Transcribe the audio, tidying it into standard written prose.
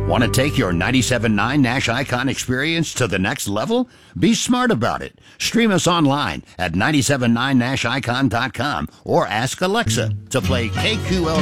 Want to take your 97.9 Nash Icon experience to the next level? Be smart about it. Stream us online at 979nashicon.com or ask Alexa to play KQL